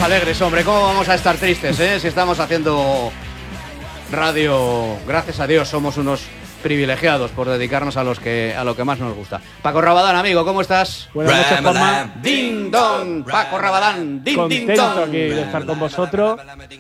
alegres, hombre. ¿Cómo vamos a estar tristes, si estamos haciendo radio? Gracias a Dios somos unos privilegiados por dedicarnos a lo que más nos gusta. Paco Rabadán, amigo, ¿cómo estás? Buenas noches, Juanma. Ding dong, Paco Rabadán, ding ding Contento dong. aquí de estar con vosotros.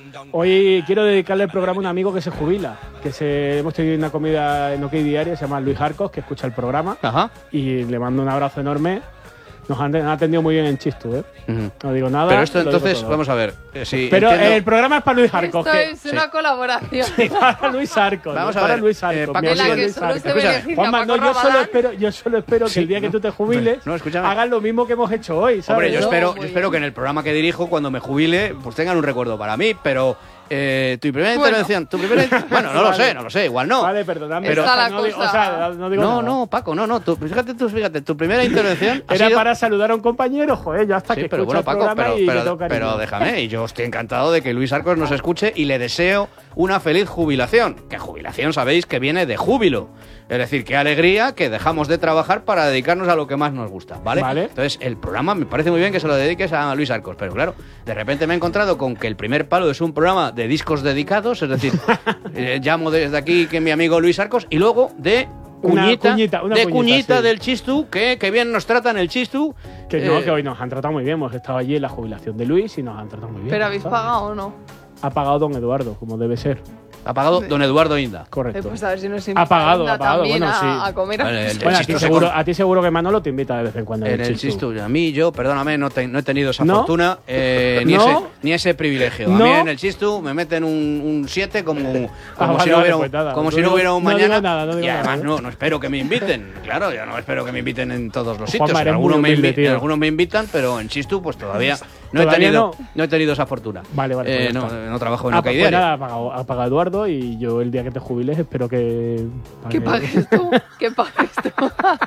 Hoy quiero dedicarle el programa a un amigo que se jubila, hemos tenido una comida en OK Diario, se llama Luis Arcos, que escucha el programa. Ajá. Y le mando un abrazo enorme. Nos han atendido muy bien en Chistu, ¿eh? No digo nada. Pero esto lo digo entonces, todo. vamos a ver. Sí, Pero entiendo. el programa es para Luis Arcos. Esto es una colaboración. Para Luis Arcos. Vamos a para ver, Luis Arcos. Paco, mi de la amigo que Luis solo Arcos. se Escúchame, beneficia Juanma, Paco no, yo Rabadán. solo espero que el día que tú te jubiles No, escúchame. hagas lo mismo que hemos hecho hoy, ¿sabes? Hombre, yo No, espero muy que en el programa que dirijo, cuando me jubile, pues tengan un recuerdo para mí, pero tu primera Bueno. intervención, bueno, no lo sé, igual no. Vale, perdóname. Pero- Está la no digo, cosa. o sea, no digo nada. No, Paco, no. Fíjate, tu primera intervención ha Era sido... para saludar a un compañero, joder, yo hasta Sí, que pero escucho bueno, el Paco, programa y le tengo cariño. pero déjame, y yo estoy encantado de que Luis Arcos nos escuche y le deseo una feliz jubilación. Que jubilación sabéis que viene de júbilo. Es decir, qué alegría que dejamos de trabajar para dedicarnos a lo que más nos gusta, ¿vale? Vale. Entonces, el programa me parece muy bien que se lo dediques a Luis Arcos, pero claro, de repente me he encontrado con que el primer palo es un programa de discos dedicados, es decir, llamo desde aquí que mi amigo Luis Arcos, y luego de Una cuñita, cuñita, sí. del Chistu, que bien nos tratan el Chistu. Que hoy nos han tratado muy bien. Hemos estado allí en la jubilación de Luis y nos han tratado muy bien. ¿Pero habéis ¿sabes? pagado o no? Ha pagado don Eduardo, como debe ser. Ha pagado don Eduardo Inda. Correcto. Pues a ver si nos Ha invita pagado, Linda ha pagado, también bueno, sí. a comer. Vale, el Bueno, Chistu a ti seguro que Manolo te invita de vez en cuando. En el Chistu. A mí, perdóname, no he tenido esa ¿No? fortuna, ¿No? ni ese privilegio. A ¿No? mí en el Chistu me meten un 7 como vale, si no hubiera pues nada. como si No no hubiera un digo mañana. nada, no digo y además nada. no espero que me inviten. Claro, ya no espero que me inviten en todos los Juanma, sitios. eres muy humilde, tío. Algunos me invitan, pero en Chistu pues todavía no ¿Todavía he tenido esa fortuna. Vale, pues ya está. no trabajo en Ah, OK pues Diario. nada, ha pagado Eduardo y yo el día que te jubiles espero que... ¿Qué pagues tú? ¿Qué pagues tú?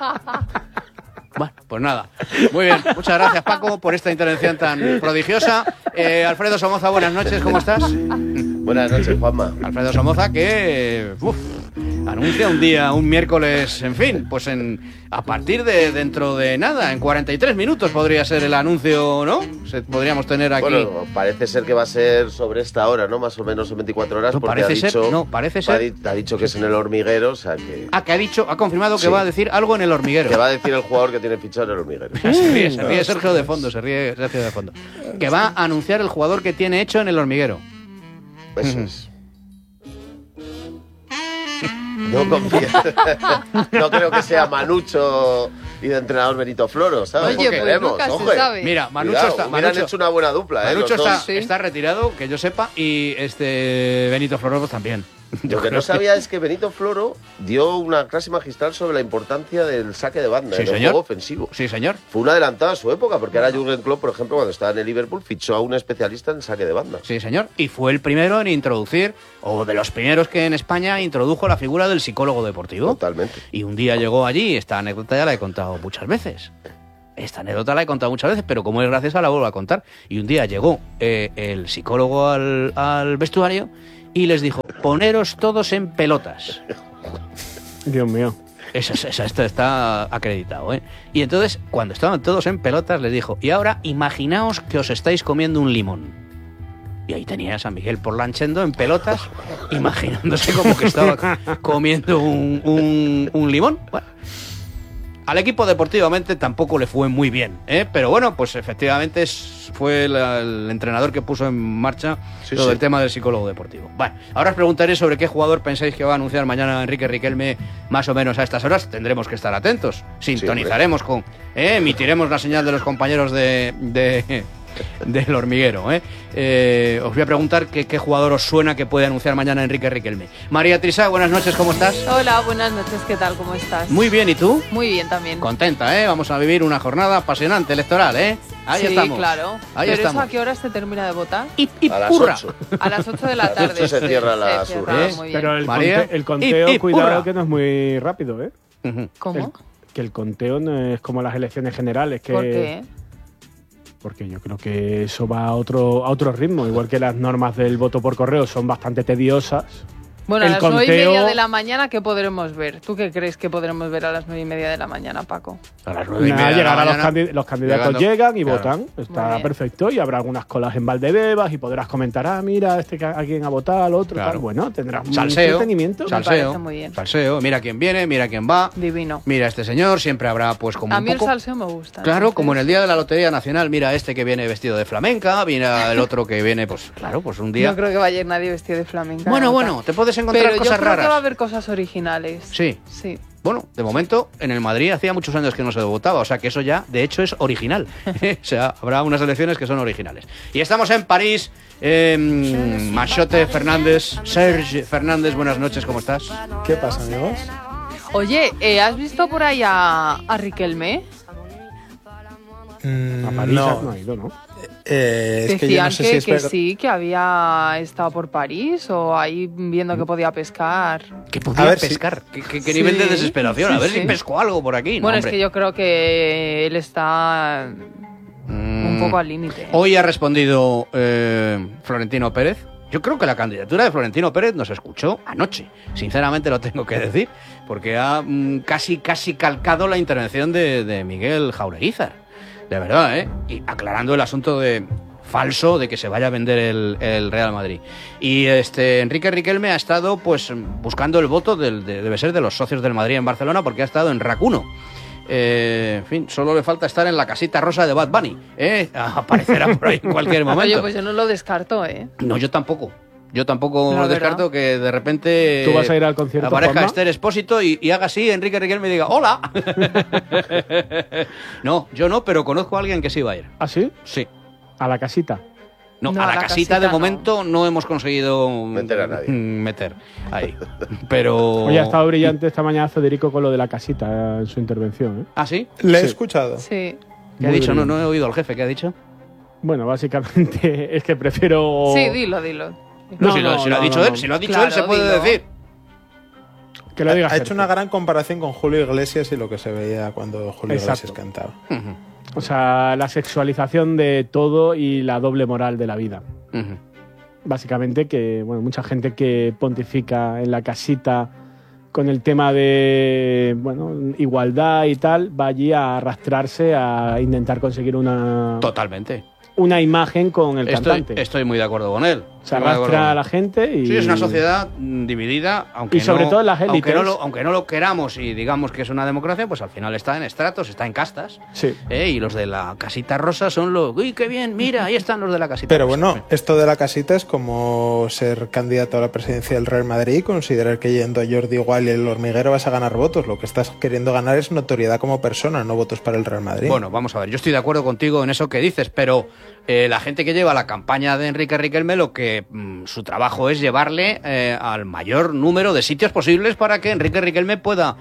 Bueno, pues nada. Muy bien. Muchas gracias, Paco, por esta intervención tan prodigiosa. Alfredo Somoza, buenas noches. ¿Cómo estás? Buenas noches, Juanma. Alfredo Somoza, que anuncia un miércoles, en fin, pues a partir de dentro de nada, en 43 minutos podría ser el anuncio, ¿no? Podríamos tener aquí... Bueno, parece ser que va a ser sobre esta hora, ¿no? Más o menos en 24 horas. No, porque parece ser. Ha dicho que es en el Hormiguero, o sea que... que ha confirmado que Sí. va a decir algo en el Hormiguero. Que va a decir el jugador que tiene fichado en el Hormiguero. Se ríe Sergio de fondo, Que va a anunciar el jugador que tiene hecho en el Hormiguero. Eso es. No confío. No creo que sea Manucho y de entrenador Benito Floro, ¿sabes? Oye, Porque pues nunca se oje. sabe. Mira, Manucho Cuidado, hubieran hecho una buena dupla, Manucho los dos. está retirado, que yo sepa, y Benito Floro pues, también. Lo que no sabía es que Benito Floro dio una clase magistral sobre la importancia del saque de banda Sí, en el señor. juego ofensivo. Sí, señor. Fue un adelantado a su época, porque ahora Jürgen Klopp, por ejemplo, cuando estaba en el Liverpool, fichó a un especialista en saque de banda. Sí, señor. Y fue el primero en introducir, o de los primeros que en España introdujo la figura del psicólogo deportivo. Totalmente. Y un día llegó allí, esta anécdota ya la he contado muchas veces. Pero como es graciosa la vuelvo a contar. Y un día llegó el psicólogo al vestuario y les dijo, poneros todos en pelotas. Dios mío. Esto está acreditado, ¿eh? Y entonces, cuando estaban todos en pelotas, les dijo, y ahora imaginaos que os estáis comiendo un limón. Y ahí tenías a Miguel Porlanchendo en pelotas, imaginándose como que estaba comiendo un limón. Bueno, al equipo deportivamente tampoco le fue muy bien, ¿eh? Pero bueno, pues efectivamente fue el entrenador que puso en marcha todo el tema del psicólogo deportivo. Bueno, ahora os preguntaré sobre qué jugador pensáis que va a anunciar mañana Enrique Riquelme más o menos a estas horas. Tendremos que estar atentos. Sintonizaremos emitiremos la señal de los compañeros del Hormiguero, ¿eh? Os voy a preguntar qué jugador os suena que puede anunciar mañana Enrique Riquelme. María Trisá, buenas noches, ¿cómo estás? Hola, buenas noches, ¿qué tal? ¿Cómo estás? Muy bien, ¿y tú? Muy bien también. Contenta, ¿eh? Vamos a vivir una jornada apasionante electoral, ¿eh? Ahí sí, estamos. Claro. Ahí ¿Pero estamos. eso a qué hora se termina de votar? Y A las purra. 8. A las 8 de la A las tarde. 8 se cierra la Se sur, cierra, ¿eh? muy bien. Pero María, el conteo, y cuidado purra. que no es muy rápido, ¿eh? Ujú. ¿Cómo? Que el conteo no es como las elecciones generales. Que, ¿Por qué? Porque yo creo que eso va a otro ritmo. Igual que las normas del voto por correo son bastante tediosas, Bueno, a el las 9:30 conteo- de la mañana, ¿qué podremos ver? ¿Tú qué crees que podremos ver a las 9:30 de la mañana, Paco? A las 9:30 Nada, de la llegará mañana, los candidatos llegando. llegan y Claro. votan. Muy Está bien. perfecto. Y habrá algunas colas en Valdebebas y podrás comentar, mira, a quién ha votado, al otro, Claro. tal. Bueno, tendrás un Salseo. entretenimiento. parece muy bien. Salseo. Mira quién viene, mira quién va. Divino. Mira este señor, siempre habrá pues como A un mí el poco... salseo me gusta. Claro, entonces- como en el día de la Lotería Nacional, mira este que viene vestido de flamenca, mira el otro que viene, pues claro, pues un día... No creo que vaya a ir nadie vestido de flamenca. Bueno, a votar. bueno, te puedes encontrar Pero yo cosas creo que va a raras. haber cosas originales. Sí. Sí. Bueno, de momento, en el Madrid hacía muchos años que no se votaba, o sea que eso ya, de hecho, es original. O sea, habrá unas elecciones que son originales. Y estamos en París. Machote Fernández, Serge Fernández, buenas noches, ¿cómo estás? ¿Qué pasa, amigos? Oye, ¿has visto por ahí a Riquelme? A París no ha ido, ¿no? Es que yo Decían no sé que, si es que verdad. sí, que había estado por París o ahí viendo que podía pescar. Que A podía ver si- pescar. ¿Qué Sí, nivel de desesperación? A sí, ver sí. si pesco algo por aquí. Bueno, No, es hombre. que yo creo que él está un poco al límite. Hoy ha respondido Florentino Pérez. Yo creo que la candidatura de Florentino Pérez nos escuchó anoche. Sinceramente lo tengo que decir. Porque ha casi calcado la intervención de Miguel Jaureguizar. De verdad, ¿eh? Y aclarando el asunto de falso de que se vaya a vender el Real Madrid. Y Enrique Riquelme ha estado pues buscando el voto debe ser de los socios del Madrid en Barcelona, porque ha estado en RAC 1. En fin, solo le falta estar en la casita rosa de Bad Bunny. Aparecerá por ahí en cualquier momento. Oye, pues yo no lo descarto, ¿eh? No, yo tampoco. Yo tampoco La descarto que de repente ¿Tú vas a ir al concierto, aparezca Juanma? Esther Expósito y haga así, Enrique Riquelme y diga ¡Hola! No, yo no, pero conozco a alguien que sí va a ir. ¿Ah, sí? Sí. A la casita. No, a la casita de no. momento no hemos conseguido Meter a nadie. meter ahí. Pero... Hoy ha estado brillante esta mañana Federico con lo de la casita en su intervención, ¿eh? ¿Ah, sí? Le he Sí. escuchado. Sí. ¿Qué ha Muy dicho? No, brillante. no he oído al jefe. ¿Qué ha dicho? Bueno, básicamente es que prefiero... Sí, dilo. No, No, si lo ha no, dicho no, él, no. si lo ha dicho Claro, él, se puede dilo. decir. Que lo diga Ha hecho Sergio. una gran comparación con Julio Iglesias y lo que se veía cuando Julio Exacto. Iglesias cantaba. O sea, la sexualización de todo y la doble moral de la vida. Ujú. Básicamente que, bueno, mucha gente que pontifica en la casita con el tema de, bueno, igualdad y tal, va allí a arrastrarse a intentar conseguir una imagen con el cantante. Estoy muy de acuerdo con él. Se Estoy muy de acuerdo arrastra con a él. la gente y... Sí, es una sociedad dividida, aunque Y sobre no, todo las élites. aunque no lo queramos y digamos que es una democracia, pues al final está en estratos, está en castas. Sí. Y los de la casita rosa son los... ¡Uy, qué bien! Mira, ahí están los de la casita Pero rosa. bueno, esto de la casita es como ser candidato a la presidencia del Real Madrid y considerar que yendo a Jordi Wild y el hormiguero vas a ganar votos. Lo que estás queriendo ganar es notoriedad como persona, no votos para el Real Madrid. Bueno, vamos a ver, yo estoy de acuerdo contigo en eso que dices, pero la gente que lleva la campaña de Enrique Riquelme, lo que su trabajo es llevarle al mayor número de sitios posibles para que Enrique Riquelme pueda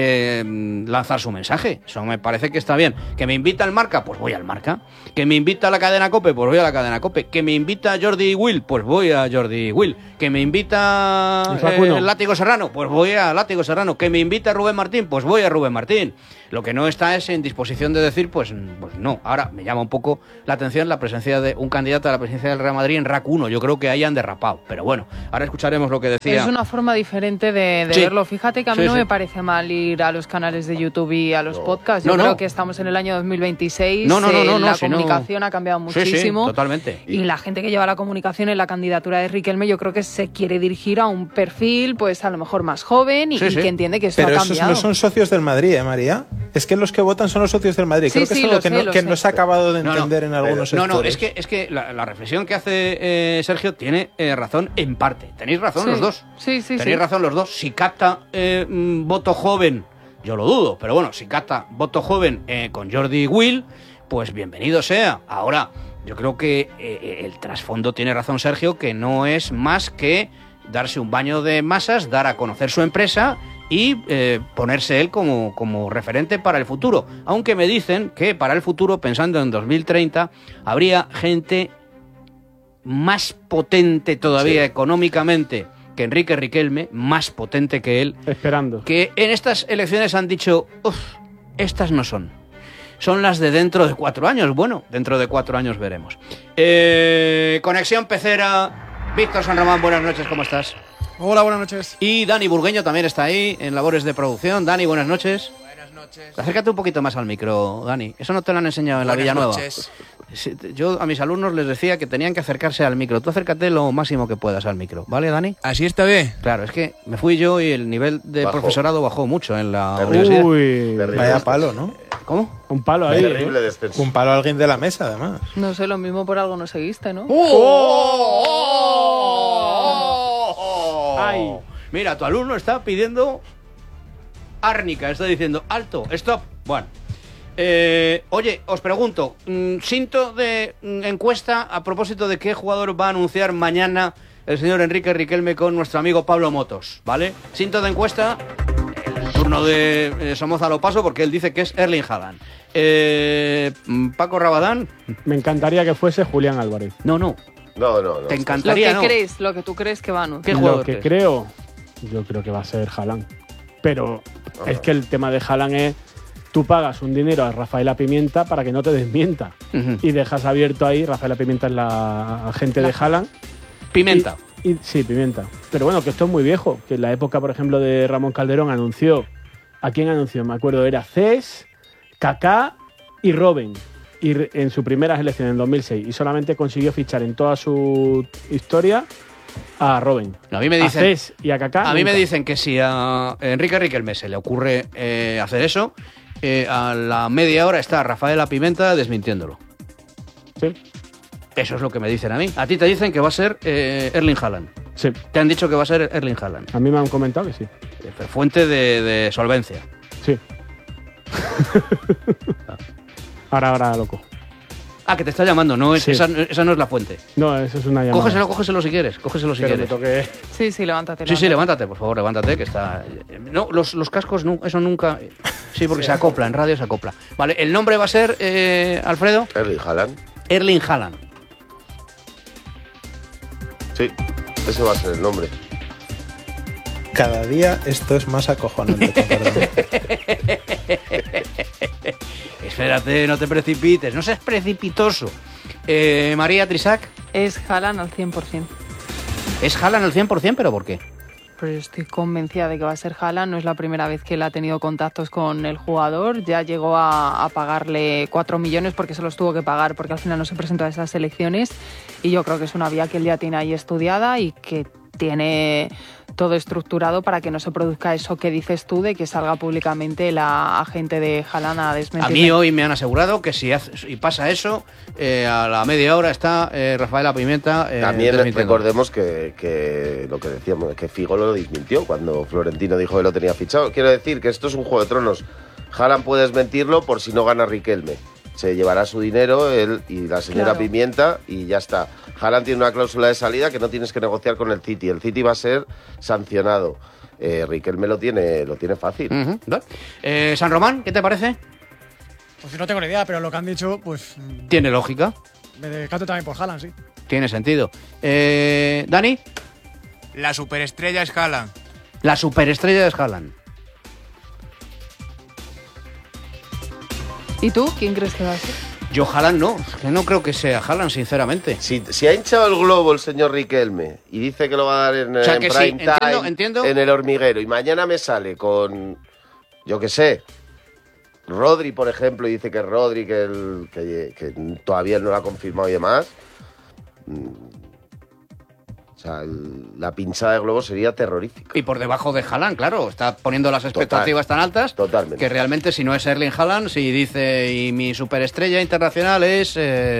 lanzar su mensaje. Eso me parece que está bien. Que me invita al Marca, pues voy al Marca. Que me invita a la cadena COPE, pues voy a la cadena COPE. Que me invita a Jordi Will, pues voy a Jordi Will. Que me invita el Látigo Serrano, pues voy a Látigo Serrano. Que me invita a Rubén Martín, pues voy a Rubén Martín. Lo que no está es en disposición de decir, pues no. Ahora me llama un poco la atención la presencia de un candidato a la presidencia del Real Madrid en RAC 1. Yo creo que ahí han derrapado. Pero bueno, ahora escucharemos lo que decía. Es una forma diferente de Sí. verlo. Fíjate que a mí Sí, no sí. me parece mal ir a los canales de YouTube y a los podcasts. Yo No, no. creo que estamos en el año 2026. No, la si no- comunicación ha cambiado Sí, sí, muchísimo. totalmente. Y la gente que lleva la comunicación en la candidatura de Riquelme, yo creo que se quiere dirigir a un perfil, pues a lo mejor más joven y, Sí, sí. y que entiende que esto Pero ha esos cambiado. no son socios del Madrid, María. Es que los que votan son los socios del Madrid. Sí, Creo que sí, es algo lo que, sé, no, lo que sé. no se ha acabado de No, no. entender en algunos No, sectores. es que la reflexión que hace Sergio tiene razón en parte. Tenéis razón Sí. los dos. Sí, sí, Tenéis sí. razón los dos. Si capta voto joven, yo lo dudo, pero bueno, si capta voto joven con Jordi Will, pues bienvenido sea. Ahora, yo creo que el trasfondo tiene razón Sergio, que no es más que darse un baño de masas, dar a conocer su empresa y ponerse él como referente para el futuro. Aunque me dicen que para el futuro, pensando en 2030, habría gente más potente todavía económicamente que Enrique Riquelme, más potente que él, Esperando. que en estas elecciones han dicho, uff, estas no son. Son las de dentro de 4 años. Bueno, dentro de 4 años veremos. Conexión Pecera. Víctor San Román, buenas noches, ¿cómo estás? Hola, buenas noches. Y Dani Burgueño también está ahí en labores de producción. Dani, buenas noches. Buenas noches. Acércate un poquito más al micro, Dani. Eso no te lo han enseñado en la Villanueva. Sí, yo a mis alumnos les decía que tenían que acercarse al micro. Tú acércate lo máximo que puedas al micro, ¿vale, Dani? ¿Así está bien? Claro, es que me fui yo y el nivel de Bajó. profesorado bajó mucho en la universidad. Uy, Terrible. Vaya palo, ¿no? ¿Cómo? un palo ahí. Terrible descenso. Un palo a alguien de la mesa, además. No sé, lo mismo por algo no seguiste, ¿no? Ay. Mira, tu alumno está pidiendo árnica, está diciendo alto, stop. Bueno, oye, os pregunto, cinto de encuesta a propósito de qué jugador va a anunciar mañana el señor Enrique Riquelme con nuestro amigo Pablo Motos, ¿vale? Cinto de encuesta, el turno de Somoza lo paso porque él dice que es Erling Haaland. Paco Rabadán. Me encantaría que fuese Julián Álvarez. No, no, No. te Lo encantaría, que ¿no? crees, lo que tú crees que va a anunciar. ¿Qué jugador Lo que crees? creo, yo creo que va a ser Haaland. Pero es que el tema de Haaland es, tú pagas un dinero a Rafaela Pimienta para que no te desmienta. Ujú. Y dejas abierto ahí, Rafaela Pimienta es la agente de Haaland. Pimenta. Sí, Pimienta. Pero bueno, que esto es muy viejo. Que en la época, por ejemplo, de Ramón Calderón anunció... ¿A quién anunció? Me acuerdo, era Cés, Kaká y Robben. Y en su primera selección en 2006. Y solamente consiguió fichar en toda su historia a Robben. No, a mí me A dicen... Cés y a Kaká. A mí me nunca. dicen que si a Enrique Riquelme se le ocurre hacer eso, a la media hora está Rafaela Pimenta desmintiéndolo. Sí, Eso es lo que me dicen a mí. A ti te dicen que va a ser Erling Haaland. sí. Te han dicho que va a ser Erling Haaland. A mí me han comentado que sí. Fuente de solvencia. Sí. ahora loco. Ah, que te está llamando. No, Sí. esa no es la fuente. No, eso es una llamada. Cógeselo si quieres. Cógeselo si Pero quieres. me toque... Sí, levántate. Sí, levántate, por favor, levántate, que está... No, los cascos, no, eso nunca... Sí, porque se acopla, en radio se acopla. Vale, el nombre va a ser, Alfredo, Erling Haaland. Erling Haaland. Sí, ese va a ser el nombre. Cada día esto es más acojonante, con perdón. Espérate, no te precipites, no seas precipitoso. María Trisac, Es Haaland al 100%. ¿es Haaland al 100%? ¿Pero por qué? Pero estoy convencida de que va a ser Haaland. No es la primera vez que él ha tenido contactos con el jugador. Ya llegó a pagarle 4 millones porque se los tuvo que pagar porque al final no se presentó a esas selecciones. Y yo creo que es una vía que él ya tiene ahí estudiada y que tiene todo estructurado para que no se produzca eso que dices tú de que salga públicamente la agente de Haaland a desmentir. A mí hoy me han asegurado que si pasa eso, a la media hora está Rafaela Pimienta También desmintiendo. recordemos que lo que decíamos, que Figo lo desmintió cuando Florentino dijo que lo tenía fichado. Quiero decir que esto es un Juego de Tronos. Haaland puede desmentirlo por si no gana Riquelme. Se llevará su dinero él y la señora Claro. Pimienta y ya está. Haaland tiene una cláusula de salida que no tienes que negociar con el City. El City va a ser sancionado. Riquelme lo tiene fácil. Ujú, ¿vale? San Román, ¿qué te parece? Pues no tengo ni idea, pero lo que han dicho, pues Tiene lógica, me decanto también por Haaland, sí. tiene sentido. Dani, La superestrella es Haaland. la superestrella es Haaland. ¿Y tú? ¿Quién crees que va a ser? Yo Haaland no, es que no creo que sea Haaland, sinceramente. Si ha hinchado el globo el señor Riquelme y dice que lo va a dar en, O sea, en que sí, prime entiendo, time, entiendo. en el hormiguero, y mañana me sale con, yo qué sé, Rodri, por ejemplo, y dice que Rodri, que todavía no lo ha confirmado y demás. O sea, la pinchada de globo sería terrorífica. Y por debajo de Haaland, claro, está poniendo las expectativas tan altas Totalmente. que realmente si no es Erling Haaland, si dice y mi superestrella internacional es...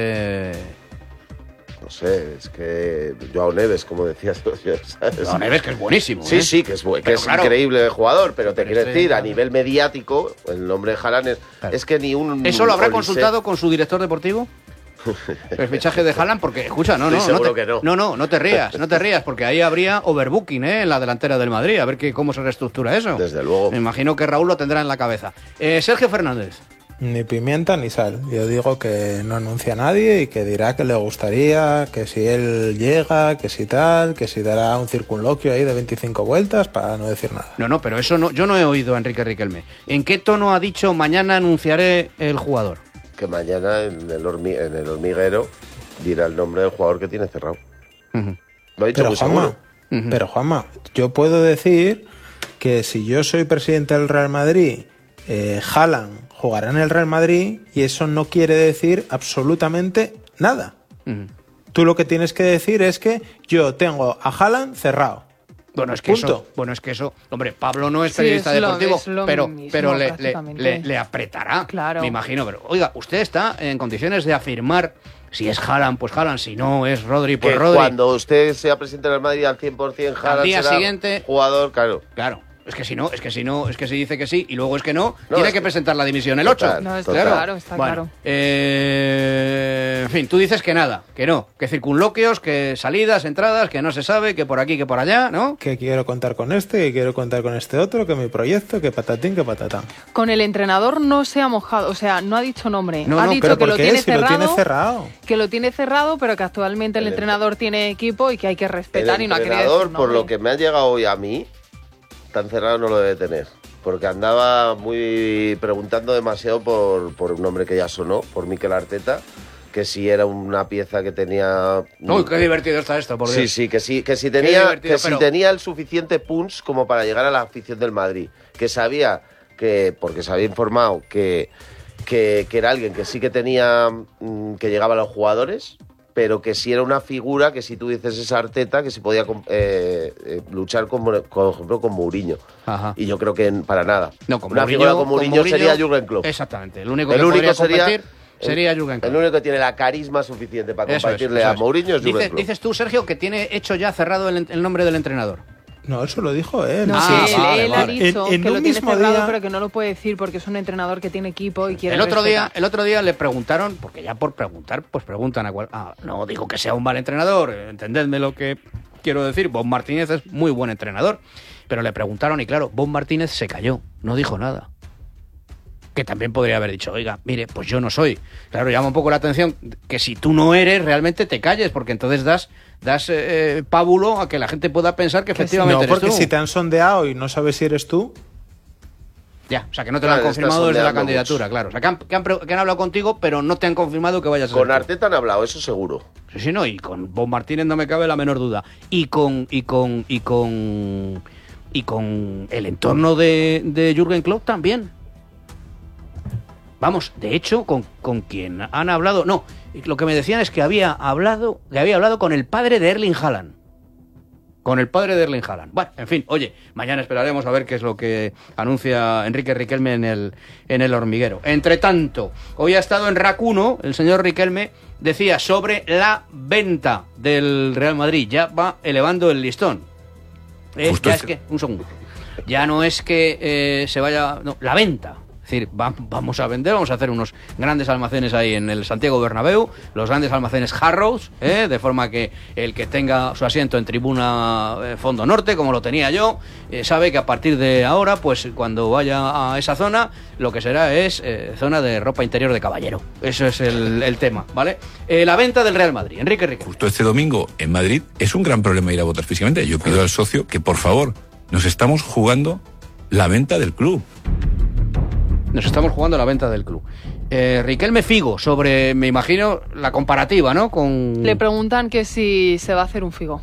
No sé, es que Joao Neves, como decías. ¿Sabes? No, Neves, que es buenísimo. Sí, ¿eh? sí, que es Pero claro, increíble jugador, pero te quiero ese- decir, a nivel mediático, el nombre de Haaland Claro. es que ni un... ¿Eso lo habrá Olise- consultado con su director deportivo? El fichaje de Haaland, porque, escucha, Estoy seguro que no. No te rías, porque ahí habría overbooking, en la delantera del Madrid, a ver cómo se reestructura eso. Desde luego. Me imagino que Raúl lo tendrá en la cabeza. Sergio Fernández. Ni pimienta ni sal. Yo digo que no anuncia a nadie y que dirá que le gustaría, que si él llega, que si tal, que si dará un circunloquio ahí de 25 vueltas para no decir nada. No, pero eso no, yo no he oído a Enrique Riquelme. ¿En qué tono ha dicho mañana anunciaré el jugador? Que mañana en el hormiguero dirá el nombre del jugador que tiene cerrado. Ujú. Lo ha dicho Pero muy Juanma, seguro. Pero Juanma, yo puedo decir que si yo soy presidente del Real Madrid, Haaland jugará en el Real Madrid y eso no quiere decir absolutamente nada. Tú lo que tienes que decir es que yo tengo a Haaland cerrado. Bueno, es que eso, hombre, Pablo no es periodista deportivo, pero le apretará, claro. Me imagino. Pero, oiga, usted está en condiciones de afirmar si es Haaland, pues Haaland, si no es Rodri, pues que Rodri. Cuando usted sea presidente del Madrid al 100%, Haaland al día será siguiente, jugador, claro. Es que si dice que sí y luego es que no tiene que presentar la dimisión el 8. No, está claro. Bueno, en fin, tú dices que nada, que no, que circunloquios, que salidas, entradas, que no se sabe, que por aquí, que por allá, ¿no? Que quiero contar con este, que quiero contar con este otro, que mi proyecto, que patatín, que patatán. Con el entrenador no se ha mojado, o sea, no ha dicho nombre. Ha dicho pero que lo tiene, si lo tiene cerrado. Que lo tiene cerrado, pero que actualmente el entrenador tiene equipo y que hay que respetar y no ha querido decir nombre. Por lo que me ha llegado hoy a mí, tan cerrado no lo debe tener, porque andaba muy preguntando demasiado por un nombre que ya sonó, por Mikel Arteta, que si era una pieza que tenía... Uy, qué divertido está esto, por Dios. Sí, que si tenía el suficiente punch como para llegar a la afición del Madrid, que sabía que, porque se había informado que era alguien que sí que tenía, que llegaba a los jugadores, pero que si era una figura que si tú dices esa Arteta, que si podía luchar con, por ejemplo, con Mourinho. Ajá. Y yo creo que para nada. No, con una Mourinho, figura con Mourinho sería Jürgen Klopp. Exactamente, el único que podría competir sería Jürgen Klopp. El único que tiene la carisma suficiente para competirle a Mourinho es Jürgen Klopp. Dices tú, Sergio, que tiene hecho ya cerrado el nombre del entrenador. No, eso lo dijo él. No, él ha dicho que lo tiene cerrado, pero que no lo puede decir porque es un entrenador que tiene equipo y quiere respetar. El otro día le preguntaron, porque ya por preguntar, pues preguntan a cuál. No digo que sea un mal entrenador, entendedme lo que quiero decir. Bob Martínez es muy buen entrenador, pero le preguntaron y claro, Bob Martínez se calló, no dijo nada. Que también podría haber dicho, oiga, mire, pues yo no soy. Claro, llama un poco la atención que si tú no eres, realmente te calles, porque entonces das pábulo a que la gente pueda pensar que efectivamente eres tú. No, porque si te han sondeado y no sabes si eres tú... Ya, o sea, que no te lo han confirmado desde la candidatura, claro. O sea, que han hablado contigo, pero no te han confirmado que vayas a ser Con Arteta han hablado, eso seguro. Sí, no, y con Bob Martínez no me cabe la menor duda. Y con el entorno de Jürgen Klopp también. Vamos, de hecho, con quien han hablado... No, lo que me decían es que había hablado con el padre de Erling Haaland. Con el padre de Erling Haaland. Bueno, en fin, oye, mañana esperaremos a ver qué es lo que anuncia Enrique Riquelme en el hormiguero. Entre tanto, hoy ha estado en RAC 1, el señor Riquelme decía sobre la venta del Real Madrid. Ya va elevando el listón. Un segundo. Ya no es que se vaya... No, la venta. Es decir, vamos a vender, vamos a hacer unos grandes almacenes ahí en el Santiago Bernabéu, los grandes almacenes Harrods, de forma que el que tenga su asiento en tribuna fondo norte, como lo tenía yo, sabe que a partir de ahora, pues cuando vaya a esa zona, lo que será es zona de ropa interior de caballero. Eso es el tema, ¿vale? La venta del Real Madrid, Enrique Riquelme. Justo este domingo en Madrid es un gran problema ir a votar físicamente. Yo pido al socio que, por favor, nos estamos jugando la venta del club. Nos estamos jugando la venta del club. Riquelme Figo, sobre, me imagino, la comparativa, ¿no? Le preguntan que si se va a hacer un Figo.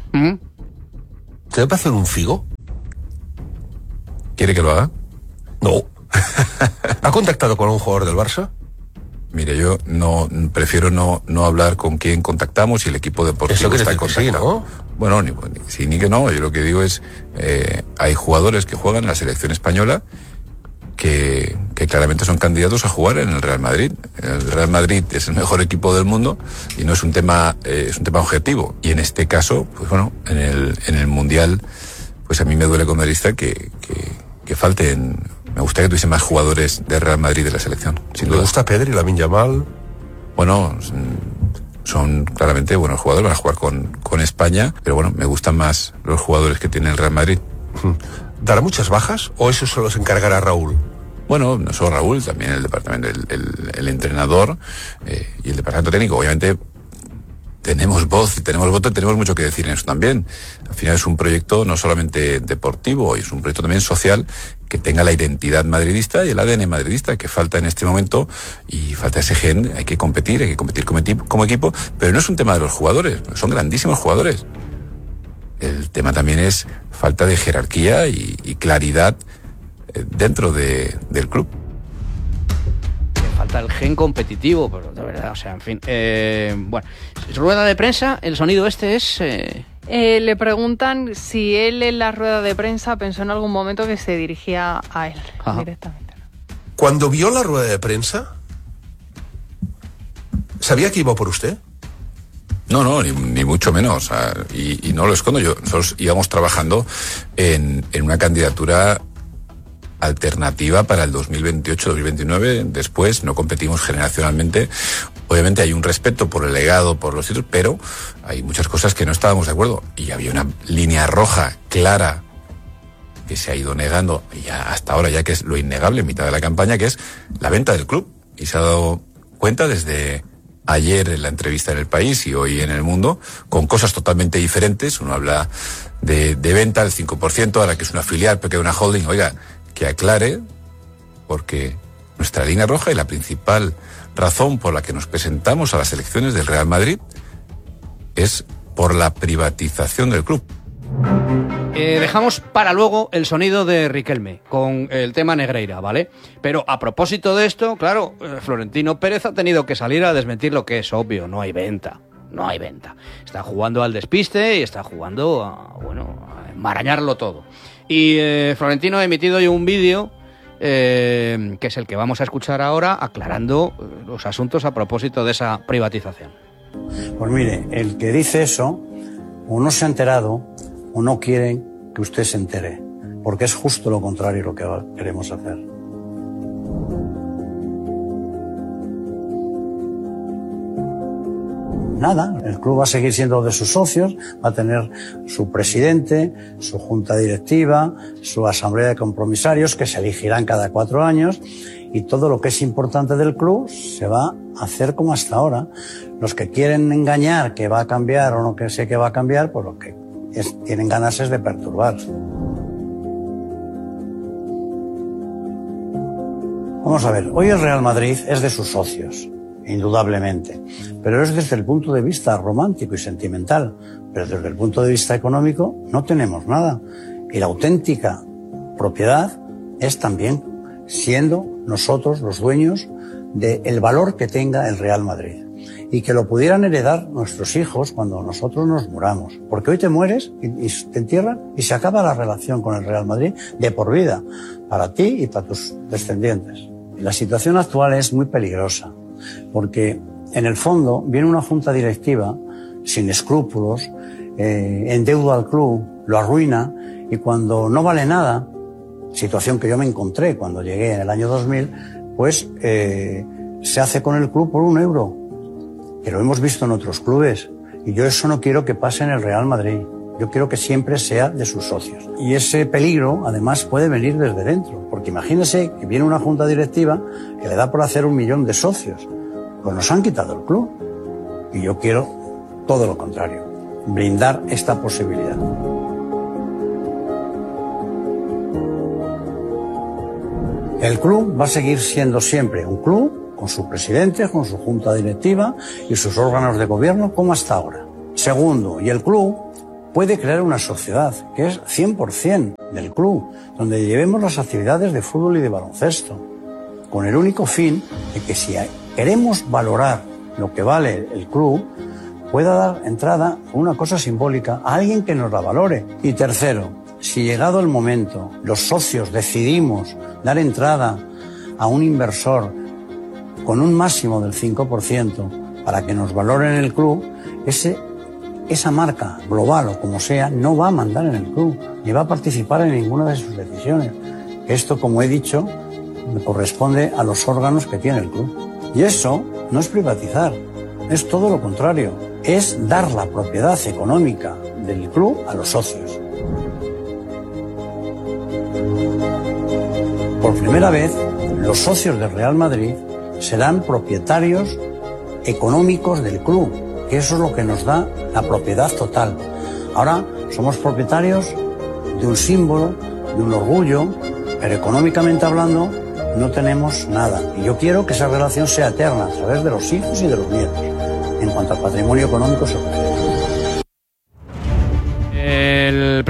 ¿Se va a hacer un Figo? ¿Quiere que lo haga? No. ¿Ha contactado con un jugador del Barça? Mire, yo prefiero no hablar con quién contactamos y el equipo deportivo está contactado. Sí, ¿no? Bueno, ni sí ni que no. Yo lo que digo es, hay jugadores que juegan en la selección española que claramente son candidatos a jugar en el Real Madrid. El Real Madrid es el mejor equipo del mundo y no es un tema objetivo. Y en este caso, pues bueno, en el Mundial, pues a mí me duele como madridista que falten. Me gustaría que tuviese más jugadores de Real Madrid de la selección. ¿Le gusta Pedri, Lamine Yamal? Bueno, son claramente buenos jugadores, van a jugar con España, pero bueno, me gustan más los jugadores que tiene el Real Madrid. ¿Dará muchas bajas o eso solo se encargará Raúl? Bueno, no solo Raúl, también el departamento, el entrenador y el departamento técnico. Obviamente tenemos voz y tenemos voto y tenemos mucho que decir en eso también. Al final es un proyecto no solamente deportivo, es un proyecto también social que tenga la identidad madridista y el ADN madridista que falta en este momento y falta ese gen. Hay que competir como equipo, pero no es un tema de los jugadores, son grandísimos jugadores. el tema también es falta de jerarquía y claridad dentro del club. Falta el gen competitivo, pero de verdad, o sea, en fin. Bueno, rueda de prensa, el sonido este es... Le preguntan si él en la rueda de prensa pensó en algún momento que se dirigía a él directamente. Cuando vio la rueda de prensa, ¿sabía que iba por usted? No, ni mucho menos. Y no lo escondo. Nosotros íbamos trabajando en una candidatura alternativa para el 2028-2029. Después no competimos generacionalmente. Obviamente hay un respeto por el legado, por los títulos, pero hay muchas cosas que no estábamos de acuerdo. Y había una línea roja clara que se ha ido negando ya hasta ahora, ya que es lo innegable en mitad de la campaña, que es la venta del club. Y se ha dado cuenta desde ayer en la entrevista en El País y hoy en El Mundo, con cosas totalmente diferentes. Uno habla de venta del 5%, ahora que es una filial, pero que es una holding. Oiga, que aclare, porque nuestra línea roja y la principal razón por la que nos presentamos a las elecciones del Real Madrid es por la privatización del club. Dejamos para luego el sonido de Riquelme con el tema Negreira, ¿vale? Pero a propósito de esto, claro, Florentino Pérez ha tenido que salir a desmentir lo que es obvio: no hay venta. No hay venta. Está jugando al despiste y está jugando a enmarañarlo todo. Y Florentino ha emitido hoy un vídeo, que es el que vamos a escuchar ahora, aclarando los asuntos a propósito de esa privatización. Pues mire, el que dice eso, o no se ha enterado, o no quiere que usted se entere, porque es justo lo contrario lo que queremos hacer. Nada, el club va a seguir siendo de sus socios, va a tener su presidente, su junta directiva, su asamblea de compromisarios, que se elegirán cada 4 años, y todo lo que es importante del club se va a hacer como hasta ahora. Los que quieren engañar que va a cambiar o no que sé que va a cambiar, pues lo que tienen ganas es de perturbar. Vamos a ver, hoy el Real Madrid es de sus socios, indudablemente, pero es desde el punto de vista romántico y sentimental, pero desde el punto de vista económico no tenemos nada. Y la auténtica propiedad es también siendo nosotros los dueños del valor que tenga el Real Madrid, y que lo pudieran heredar nuestros hijos cuando nosotros nos muramos, porque hoy te mueres y te entierran y se acaba la relación con el Real Madrid de por vida, para ti y para tus descendientes. Y la situación actual es muy peligrosa, porque en el fondo viene una junta directiva sin escrúpulos, endeuda al club, lo arruina, y cuando no vale nada, situación que yo me encontré cuando llegué en el año 2000, pues se hace con el club por 1 euro, que lo hemos visto en otros clubes, y yo eso no quiero que pase en el Real Madrid. Yo quiero que siempre sea de sus socios. Y ese peligro, además, puede venir desde dentro, porque imagínese que viene una junta directiva que le da por hacer 1 millón de socios. Pues nos han quitado el club. Y yo quiero todo lo contrario, blindar esta posibilidad. El club va a seguir siendo siempre un club, con su presidente, con su junta directiva y sus órganos de gobierno, como hasta ahora. Segundo, y el club puede crear una sociedad que es 100% del club, donde llevemos las actividades de fútbol y de baloncesto, con el único fin de que si queremos valorar lo que vale el club, pueda dar entrada a una cosa simbólica a alguien que nos la valore. Y tercero, si llegado el momento los socios decidimos dar entrada a un inversor con un máximo del 5% para que nos valoren el club, esa marca global o como sea no va a mandar en el club ni va a participar en ninguna de sus decisiones. Esto, como he dicho, me corresponde a los órganos que tiene el club. Y eso no es privatizar, es todo lo contrario, es dar la propiedad económica del club a los socios. Por primera vez, los socios del Real Madrid serán propietarios económicos del club, que eso es lo que nos da la propiedad total. Ahora somos propietarios de un símbolo, de un orgullo, pero económicamente hablando no tenemos nada. Y yo quiero que esa relación sea eterna a través de los hijos y de los nietos, en cuanto al patrimonio económico se refiere.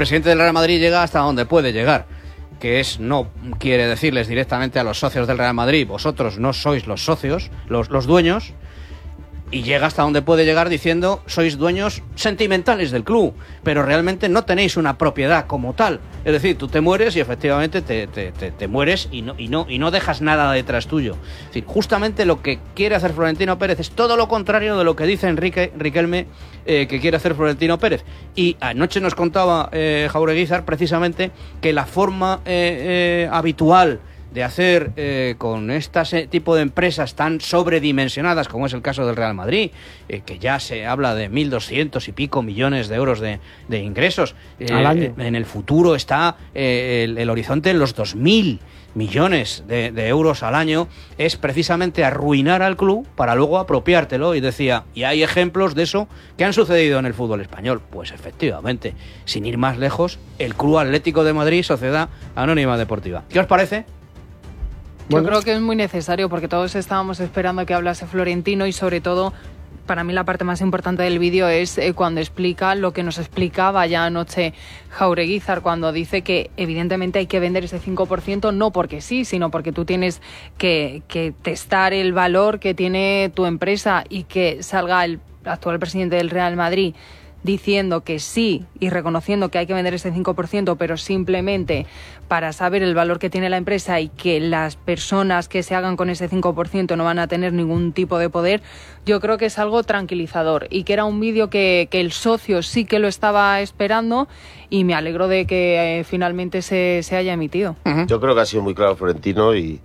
presidente del Real Madrid llega hasta donde puede llegar, que es, no quiere decirles directamente a los socios del Real Madrid, vosotros no sois los socios, los dueños, y llega hasta donde puede llegar diciendo, sois dueños sentimentales del club, pero realmente no tenéis una propiedad como tal. Es decir, tú te mueres y efectivamente te mueres y no dejas nada detrás tuyo. Es decir, justamente lo que quiere hacer Florentino Pérez es todo lo contrario de lo que dice Riquelme que quiere hacer Florentino Pérez. Y anoche nos contaba Jaureguizar precisamente que la forma habitual de hacer con este tipo de empresas tan sobredimensionadas como es el caso del Real Madrid, que ya se habla de 1.200 y pico millones de euros de ingresos al año. En el futuro está el horizonte en los 2.000 millones de euros al año, es precisamente arruinar al club para luego apropiártelo. Y decía, y hay ejemplos de eso que han sucedido en el fútbol español. Pues efectivamente, sin ir más lejos, el Club Atlético de Madrid, Sociedad Anónima Deportiva. ¿Qué os parece? Yo creo que es muy necesario porque todos estábamos esperando que hablase Florentino y sobre todo, para mí la parte más importante del vídeo es cuando explica lo que nos explicaba ya anoche Jaureguizar, cuando dice que evidentemente hay que vender ese 5% no porque sí, sino porque tú tienes que testar el valor que tiene tu empresa y que salga el actual presidente del Real Madrid diciendo que sí y reconociendo que hay que vender ese 5%, pero simplemente para saber el valor que tiene la empresa y que las personas que se hagan con ese 5% no van a tener ningún tipo de poder, yo creo que es algo tranquilizador y que era un vídeo que el socio sí que lo estaba esperando y me alegro de que finalmente se haya emitido. Yo creo que ha sido muy claro Florentino y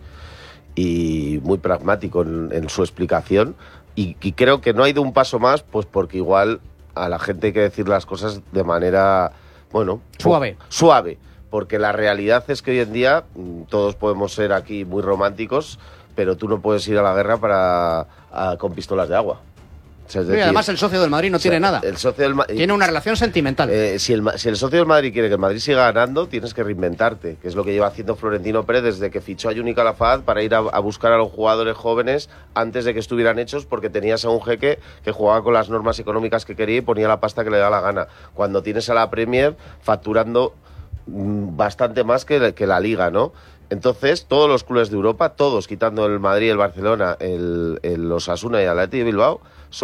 muy pragmático en su explicación y creo que no ha ido un paso más, pues porque igual a la gente hay que decir las cosas de manera, bueno, suave, porque la realidad es que hoy en día todos podemos ser aquí muy románticos, pero tú no puedes ir a la guerra con pistolas de agua. O sea, es decir, además el socio del Madrid no tiene nada. El socio del tiene una relación sentimental. Si el socio del Madrid quiere que el Madrid siga ganando, tienes que reinventarte, que es lo que lleva haciendo Florentino Pérez desde que fichó a Juni Calafat para ir a buscar a los jugadores jóvenes antes de que estuvieran hechos, porque tenías a un jeque que jugaba con las normas económicas que quería y ponía la pasta que le da la gana. Cuando tienes a la Premier facturando bastante más que la Liga, ¿no? Entonces, todos los clubes de Europa, todos, quitando el Madrid, el Barcelona, el Osasuna y el Athletic de Bilbao,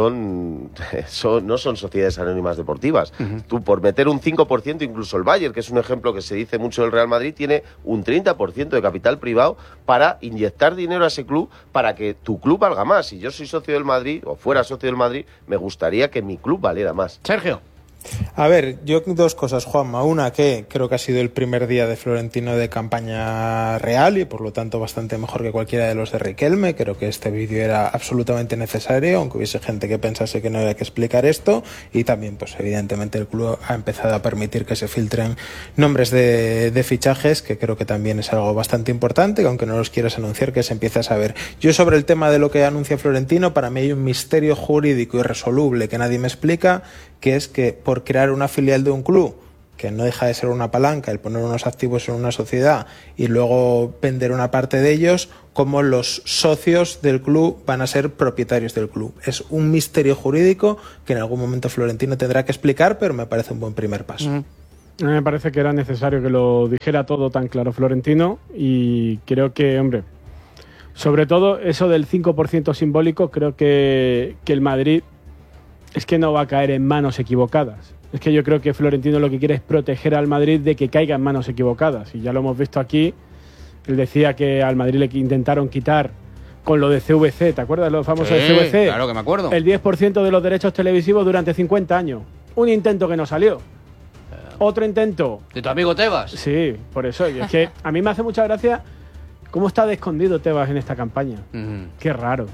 no son sociedades anónimas deportivas. Tú, por meter un 5%, incluso el Bayern, que es un ejemplo que se dice mucho del Real Madrid, tiene un 30% de capital privado para inyectar dinero a ese club para que tu club valga más. Si yo soy socio del Madrid, o fuera socio del Madrid, me gustaría que mi club valiera más. Sergio. A ver, yo dos cosas, Juanma. Una, que creo que ha sido el primer día de Florentino de campaña real y por lo tanto bastante mejor que cualquiera de los de Riquelme. Creo que este vídeo era absolutamente necesario, aunque hubiese gente que pensase que no había que explicar esto. Y también, pues evidentemente el club ha empezado a permitir que se filtren nombres de fichajes, que creo que también es algo bastante importante, que aunque no los quieras anunciar, que se empiece a saber. Yo sobre el tema de lo que anuncia Florentino, para mí hay un misterio jurídico irresoluble que nadie me explica, que es que por crear una filial de un club, que no deja de ser una palanca, el poner unos activos en una sociedad y luego vender una parte de ellos, como los socios del club van a ser propietarios del club. Es un misterio jurídico que en algún momento Florentino tendrá que explicar, pero me parece un buen primer paso. A mí me parece que era necesario que lo dijera todo tan claro Florentino y creo que, hombre, sobre todo eso del 5% simbólico, creo que el Madrid es que no va a caer en manos equivocadas. Es que yo creo que Florentino lo que quiere es proteger al Madrid de que caiga en manos equivocadas. Y ya lo hemos visto aquí. Él decía que al Madrid le intentaron quitar con lo de CVC. ¿Te acuerdas de lo famoso de CVC? Claro que me acuerdo. El 10% de los derechos televisivos durante 50 años. Un intento que no salió. Otro intento. ¿De tu amigo Tebas? Sí, por eso. Y es que a mí me hace mucha gracia cómo está de escondido Tebas en esta campaña. Qué raro.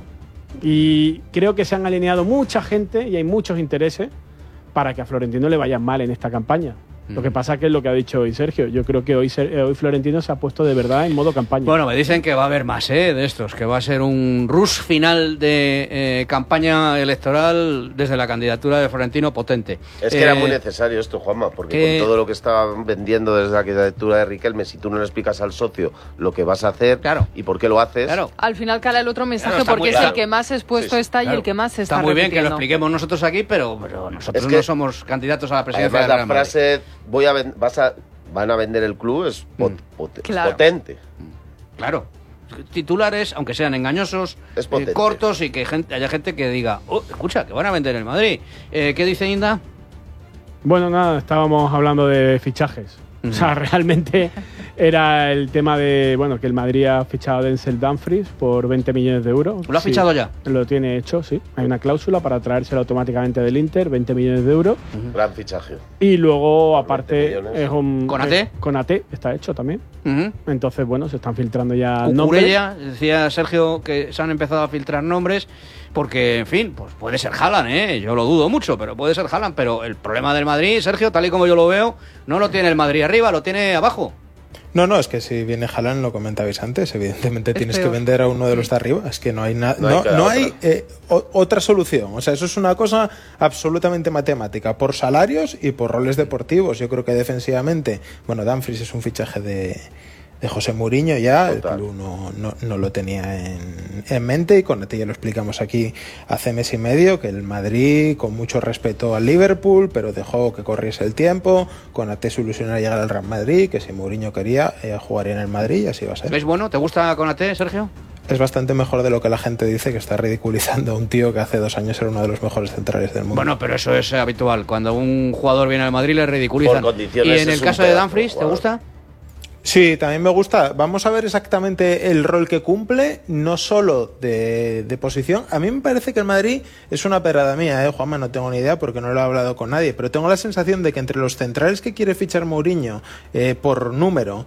Y creo que se han alineado mucha gente y hay muchos intereses para que a Florentino le vaya mal en esta campaña. Lo que pasa que es lo que ha dicho hoy Sergio. Yo creo que hoy Florentino se ha puesto de verdad en modo campaña. Bueno, me dicen que va a haber más de estos, que va a ser un rush final de campaña electoral desde la candidatura de Florentino potente. Es que era muy necesario esto, Juanma, porque con todo lo que estaban vendiendo desde la candidatura de Riquelme, si tú no le explicas al socio lo que vas a hacer y por qué lo haces... Al final cala el otro mensaje porque es el que más expuesto está y el que más se está muy bien repitiendo. que lo expliquemos nosotros aquí, pero nosotros no somos candidatos a la presidencia del Real Madrid. van a vender el club, es Claro. potente. Claro. Titulares, aunque sean engañosos, Es potente. cortos y que haya gente que diga, escucha, que van a vender el Madrid. ¿Qué dice Inda? Bueno, nada, estábamos hablando de fichajes. O sea, realmente era el tema de, bueno, que el Madrid ha fichado a Denzel Dumfries por 20 millones de euros. ¿Lo ha Sí, fichado ya? Lo tiene hecho, sí. Hay una cláusula para traérselo automáticamente del Inter, 20 millones de euros. Gran fichaje. Y luego, 20 aparte, millones. es un... ¿Con AT? Con AT está hecho también. Ujú. Entonces, bueno, se están filtrando ya nombres. Cucurella, decía Sergio que se han empezado a filtrar nombres porque, en fin, pues puede ser Haaland, ¿eh? Yo lo dudo mucho, pero puede ser Haaland. Pero el problema del Madrid, Sergio, tal y como yo lo veo, no lo tiene el Madrid arriba, lo tiene abajo. No, es que si viene Haaland, lo comentabais antes, evidentemente tienes que peor. vender a uno de los de arriba. Es que no hay nada, No hay otra solución. O sea, eso es una cosa absolutamente matemática, por salarios y por roles deportivos. Yo creo que defensivamente, bueno, Dumfries es un fichaje de José Mourinho ya, el Total. club no lo tenía en mente, y con ya lo explicamos aquí hace mes y medio, que el Madrid, con mucho respeto al Liverpool, pero dejó que corriese el tiempo, con AT se ilusionaba llegar al Real Madrid, que si Mourinho quería, jugaría en el Madrid y así va a ser. ¿Ves bueno? ¿Te gusta Konaté, Sergio? Es bastante mejor de lo que la gente dice, que está ridiculizando a un tío que hace 2 años era uno de los mejores centrales del mundo. Bueno, pero eso es habitual. Cuando un jugador viene al Madrid le ridiculizan. Por condiciones ¿Y en es el un caso de pedazo de Dumfries, te jugador. gusta? Sí, también me gusta. Vamos a ver exactamente el rol que cumple, no solo de posición. A mí me parece que el Madrid es una perrada mía, Juanma, no tengo ni idea porque no lo he hablado con nadie, pero tengo la sensación de que entre los centrales que quiere fichar Mourinho por número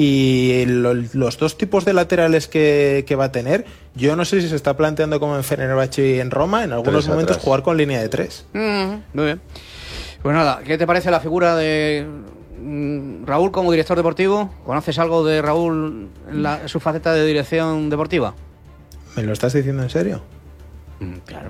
y los dos tipos de laterales que va a tener, yo no sé si se está planteando como en Fenerbahce y en Roma, en algunos 3 momentos atrás. jugar con línea de 3. Muy bien. Pues nada, ¿qué te parece la figura de Raúl como director deportivo? ¿Conoces algo de Raúl en su faceta de dirección deportiva? ¿Me lo estás diciendo en serio? Claro.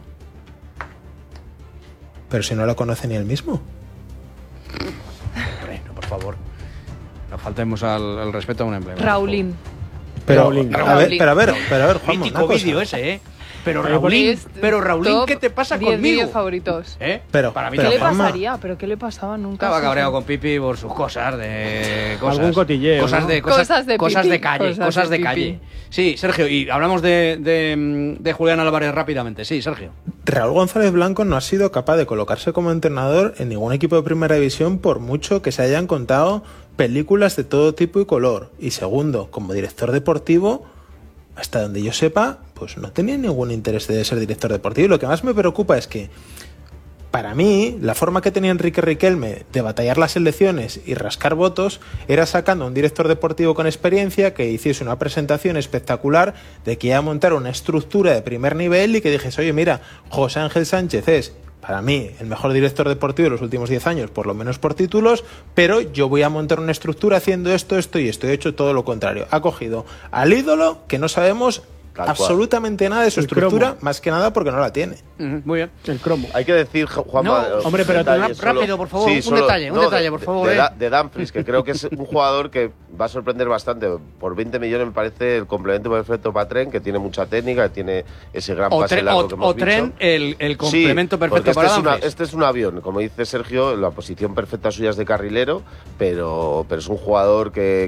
Pero si no lo conoce ni él mismo. Hombre, no, por favor. No faltemos al respeto a un emblema. Raulín. Pero, Raulín. a ver, Juanma, Mítico una cosa. vídeo ese, ¿eh? Pero Es Raulín, top ¿qué te pasa 10 conmigo? vídeos favoritos. ¿Eh? Pero- Para mí ¿Qué pero le también. Juanma- pasaría? ¿Pero qué le pasaba nunca? Estaba cabreado con Pipi por sus cosas de cosas. Algún cotilleo, Cosas ¿no? de Cosas de cosas Pipi, de calle, cosas cosas de de Pipi. calle. Sí, Sergio, y hablamos de Julián Álvarez rápidamente. Sí, Sergio. Raúl González Blanco no ha sido capaz de colocarse como entrenador en ningún equipo de primera división por mucho que se hayan contado películas de todo tipo y color. Y segundo, como director deportivo, hasta donde yo sepa, pues no tenía ningún interés de ser director deportivo. Y lo que más me preocupa es que, para mí, la forma que tenía Enrique Riquelme de batallar las elecciones y rascar votos era sacando a un director deportivo con experiencia que hiciese una presentación espectacular de que iba a montar una estructura de primer nivel y que dijese, oye, mira, José Ángel Sánchez es, para mí, el mejor director deportivo de los últimos 10 años, por lo menos por títulos, pero yo voy a montar una estructura haciendo esto y esto. He hecho todo lo contrario. Ha cogido al ídolo que no sabemos Tal cual. absolutamente nada de su El estructura, cromo. más que nada porque no la tiene. Muy bien. El cromo. Hay que decir, Juanma... No, hombre, pero detalle rápido, por favor, un detalle, por favor, De Dumfries, que creo que es un jugador que va a sorprender bastante. Por 20 millones me parece el complemento perfecto para Tren, que tiene mucha técnica, que tiene ese gran pase largo que hemos Tren, dicho. el complemento Sí, perfecto porque para este Dumfries. este es un avión, como dice Sergio, la posición perfecta suya es de carrilero, pero es un jugador que